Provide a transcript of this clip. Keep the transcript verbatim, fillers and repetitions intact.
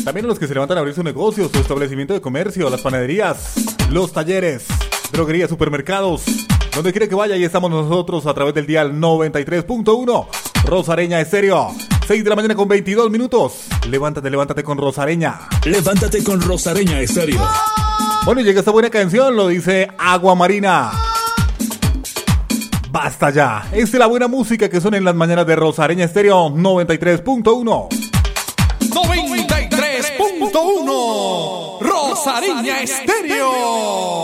También a los que se levantan a abrir su negocio, su establecimiento de comercio, las panaderías, los talleres, droguerías, supermercados. Donde quiera que vaya, ahí estamos nosotros a través del dial noventa y tres punto uno. Rosareña Estéreo. seis de la mañana con veintidós minutos. Levántate, levántate con Rosareña. Levántate con Rosareña Estéreo. Bueno, y llega esta buena canción, lo dice Agua Marina. Basta ya. Esta es la buena música que suena en las mañanas de Rosareña Estéreo noventa y tres punto uno. noventa y tres punto uno. Rosareña Estéreo.